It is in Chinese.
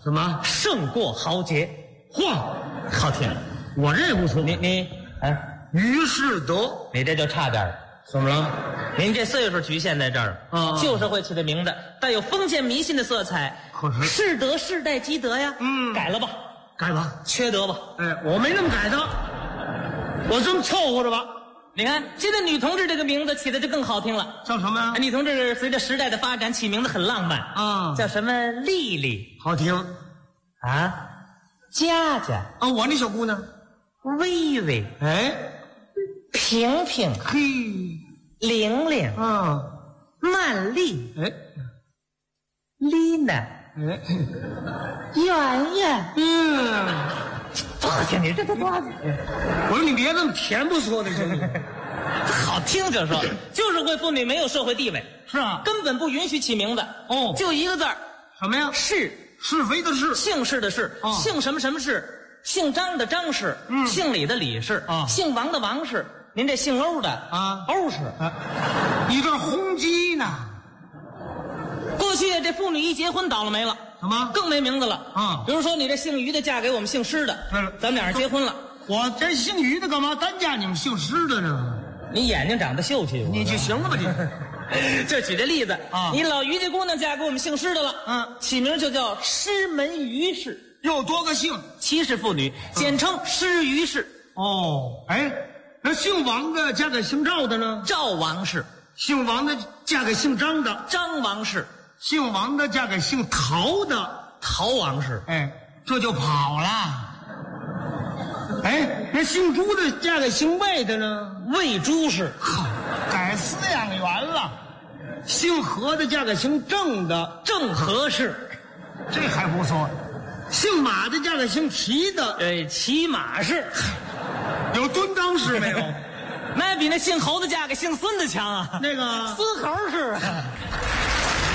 什么？ 胜过豪杰。 嚯， 好听。 我这也不错。 你于是德， 你这就差点了。 怎么了？ 您这岁数局限在这儿了，就是会起的名字带有封建迷信的色彩。 可是世德世代积德呀，改了吧， 改吧， 缺德吧？ 哎，我没那么改的，我这么凑合着吧。 你看，现在女同志这个名字起的就更好听了， 叫什么呀？ 女同志随着时代的发展起名字很浪漫啊， 叫什么丽丽， 好听啊，佳佳啊，我那小姑娘， 微微， 哎， 平平， 嘿， 玲玲， 啊， 曼丽， 哎， 丽娜， 哎， 圆圆，不好听，你这都多好听。 我说你别那么甜不说的，行不行？ 好听就说，就是会妇女没有社会地位， 是啊， 根本不允许起名字。 哦， 就一个字儿， 什么呀？ 是， 是非的是， 姓氏的氏，姓什么什么氏，姓张的张氏，姓李的李氏，姓王的王氏。您这姓欧的啊， 欧氏， 你这轰击呢？ 过去这妇女一结婚倒了霉了， 什么？ 更没名字了啊！ 比如说你这姓于的嫁给我们姓施的，咱们俩人结婚了， 我这姓于的干嘛单嫁你们姓施的呢？ 你眼睛长得秀气， 你就行了吧？你就举这例子啊， 你老于这姑娘嫁给我们姓施的了，起名就叫施门于氏， 又多个姓， 七世妇女，简称施于氏。 哦，哎，那姓王的嫁给姓赵的呢？ 赵王氏。 姓王的嫁给姓张的？ 张王氏。 姓王的嫁给姓陶的？ 陶王氏。 哎，这就跑了。哎，那姓朱的嫁给姓魏的呢？ 魏朱氏。 好，改饲养员了。姓何的嫁给姓郑的？ 郑和氏。 这还不错。姓马的嫁给姓齐的？ 骑马氏。 有蹲裆氏没有？ 那比那姓侯的嫁给姓孙的强啊！ 那个孙侯氏。